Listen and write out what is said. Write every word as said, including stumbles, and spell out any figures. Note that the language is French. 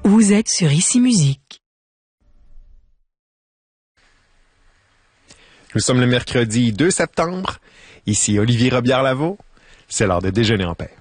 Vous êtes sur Ici Musique. Nous sommes le mercredi deux septembre. Ici Olivier Robillard-Lavaux. C'est l'heure de déjeuner en paix.